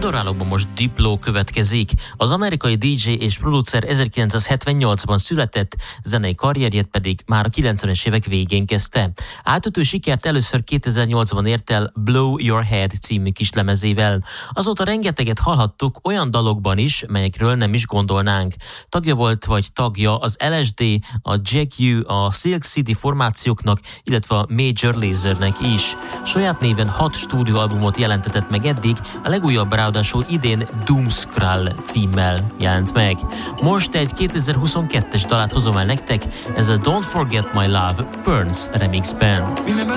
Adorálóban most Diplo következik. Az amerikai DJ és producer 1978-ban született, zenei karrierjét pedig már a 90-es évek végén kezdte. Átütő sikert először 2008-ban ért el Blow Your Head című kislemezével. Azóta rengeteget hallhattuk olyan dalokban is, melyekről nem is gondolnánk. Tagja volt vagy tagja az LSD, a Jack U, a Silk City formációknak, illetve a Major Lasernek is. Saját néven 6 stúdióalbumot jelentetett meg eddig, a legújabb ráadásul idén Doomskral címmel jelent meg. Most egy 2022-es dalát hozom el nektek, ez a Don't Forget My Love Burns remixben.